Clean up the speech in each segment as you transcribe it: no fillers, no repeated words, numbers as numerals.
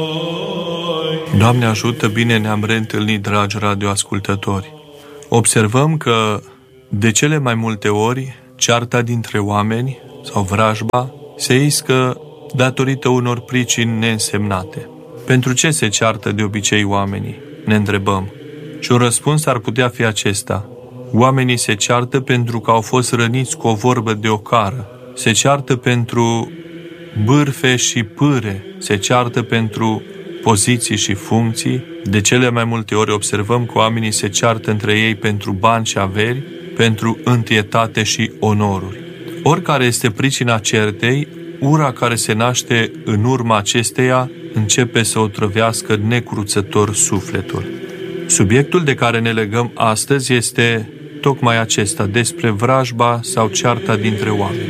Doamne ajută, bine ne-am reîntâlnit, dragi radioascultători. Observăm că de cele mai multe ori cearta dintre oameni sau vrajba se iscă datorită unor pricini neînsemnate. Pentru ce se ceartă de obicei oamenii? Ne întrebăm. Și un răspuns ar putea fi acesta. Oamenii se ceartă pentru că au fost răniți cu o vorbă de ocară. Se ceartă pentru bârfe și pâre. Se ceartă pentru poziții și funcții. De cele mai multe ori observăm că oamenii se ceartă între ei pentru bani și averi, pentru întietate și onoruri. Oricare este pricina certei, ura care se naște în urma acesteia începe să otrăvească necruțător sufletul. Subiectul de care ne legăm astăzi este tocmai acesta, despre vrajba sau cearta dintre oameni.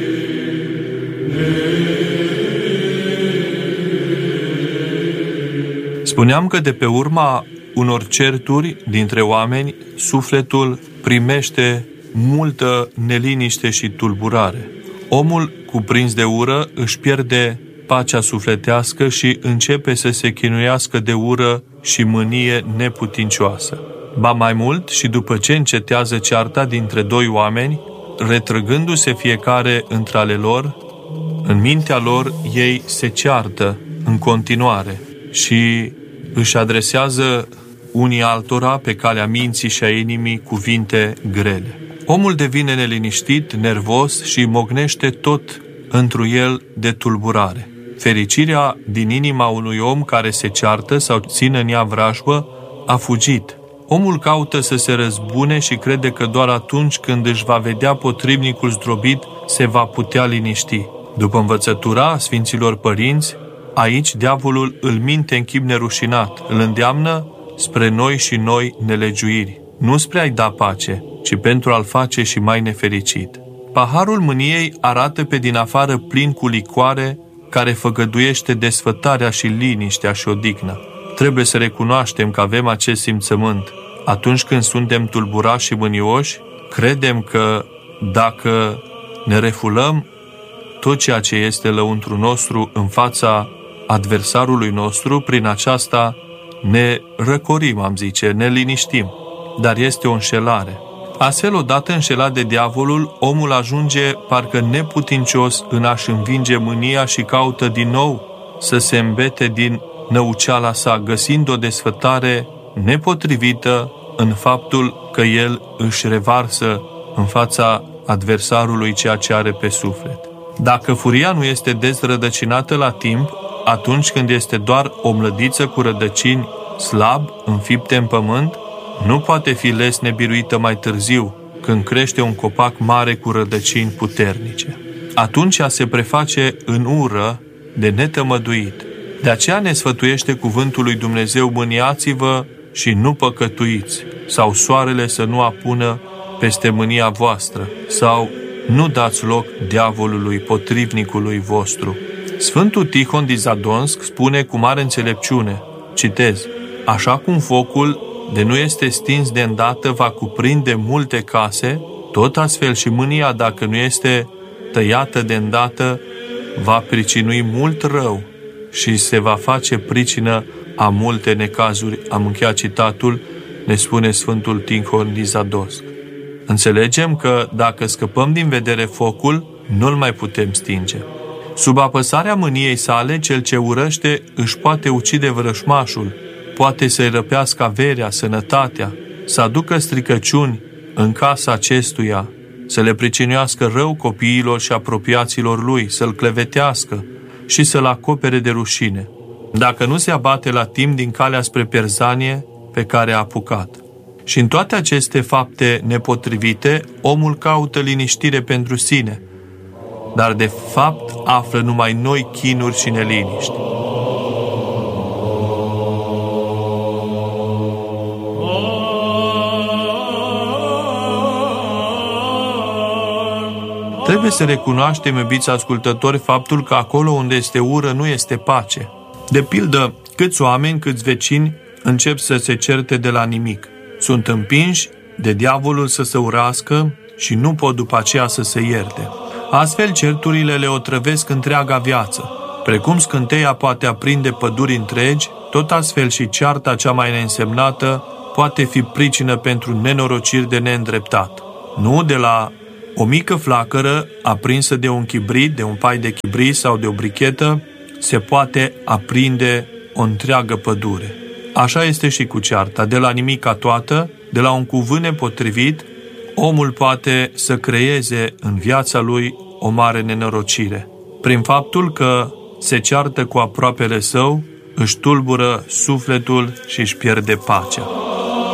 Spuneam că de pe urma unor certuri dintre oameni, sufletul primește multă neliniște și tulburare. Omul, cuprins de ură, își pierde pacea sufletească și începe să se chinuiască de ură și mânie neputincioasă. Ba mai mult, și după ce încetează cearta dintre doi oameni, retrăgându-se fiecare între ale lor, în mintea lor ei se ceartă în continuare și își adresează unii altora pe calea minții și a inimii cuvinte grele. Omul devine neliniștit, nervos și mognește tot întru el de tulburare. Fericirea din inima unui om care se ceartă sau ține în ea vrajbă a fugit. Omul caută să se răzbune și crede că doar atunci când își va vedea potrivnicul zdrobit se va putea liniști. După învățătura Sfinților Părinți, aici diavolul îl minte în chip nerușinat, îl îndeamnă spre noi și noi nelegiuiri, nu spre a-i da pace, ci pentru a-l face și mai nefericit. Paharul mâniei arată pe din afară plin cu licoare care făgăduiește desfătarea și liniștea și odihna. Trebuie să recunoaștem că avem acest simțământ. Atunci când suntem tulburați și mânioși, credem că dacă ne refulăm tot ceea ce este lăuntru nostru în fața adversarului nostru, prin aceasta ne răcorim, am zice, ne liniștim. Dar este o înșelare. Astfel, odată înșelat de diavolul, omul ajunge parcă neputincios în a-și învinge mânia și caută din nou să se îmbete din năuceala sa, găsind o desfătare nepotrivită în faptul că el își revarsă în fața adversarului ceea ce are pe suflet. Dacă furia nu este dezrădăcinată la timp, atunci când este doar o mlădiță cu rădăcini slab, înfipte în pământ, nu poate fi lesne biruită mai târziu, când crește un copac mare cu rădăcini puternice. Atunci ea se preface în ură de netămăduit. De aceea ne sfătuiește cuvântul lui Dumnezeu: mâniați-vă și nu păcătuiți, sau soarele să nu apună peste mânia voastră, sau nu dați loc diavolului, potrivnicului vostru. Sfântul Tihon din Zadonsk spune cu mare înțelepciune, citez, așa cum focul de nu este stins de îndată va cuprinde multe case, tot astfel și mânia, dacă nu este tăiată de îndată, va pricinui mult rău și se va face pricină a multe necazuri. Am încheiat citatul, ne spune Sfântul Tihon din Zadonsk. Înțelegem că dacă scăpăm din vedere focul, nu-l mai putem stinge. Sub apăsarea mâniei sale, cel ce urăște își poate ucide vrășmașul, poate să-i răpească averea, sănătatea, să aducă stricăciuni în casa acestuia, să le pricinuiască rău copiilor și apropiaților lui, să-l clevetească și să-l acopere de rușine, dacă nu se abate la timp din calea spre pierzanie pe care a apucat. Și în toate aceste fapte nepotrivite, omul caută liniștire pentru sine, dar de fapt află numai noi chinuri și neliniști. Trebuie să recunoaștem, iubiți ascultători, faptul că acolo unde este ură nu este pace. De pildă, câți oameni, câți vecini încep să se certe de la nimic. Sunt împinși de diavolul să se urască și nu pot după aceea să se ierte. Astfel, certurile le otrăvesc întreaga viață. Precum scânteia poate aprinde păduri întregi, tot astfel și cearta cea mai neînsemnată poate fi pricină pentru nenorociri de neîndreptat. Nu de la o mică flacără aprinsă de un chibrit, de un pai de chibrit sau de o brichetă, se poate aprinde o întreagă pădure. Așa este și cu cearta. De la nimica toată, de la un cuvânt nepotrivit, omul poate să creeze în viața lui o mare nenorocire. Prin faptul că se ceartă cu aproapele său, își tulbură sufletul și își pierde pacea.